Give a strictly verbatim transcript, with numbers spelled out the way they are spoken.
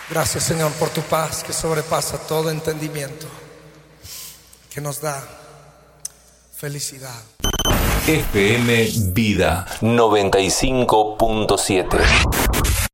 Gracias, Señor, por tu paz que sobrepasa todo entendimiento, que nos da felicidad. F M Vida noventa y cinco punto siete.